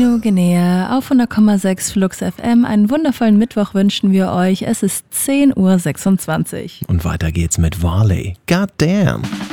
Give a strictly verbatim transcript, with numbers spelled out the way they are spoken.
Kino Guinea auf hundert Komma sechs Flux F M. Einen wundervollen Mittwoch wünschen wir euch. Es ist zehn Uhr sechsundzwanzig. Und weiter geht's mit Varley. God damn.